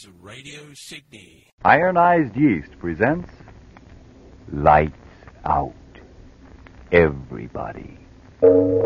is Radio Sydney. Ironized Yeast presents Lights Out, Everybody.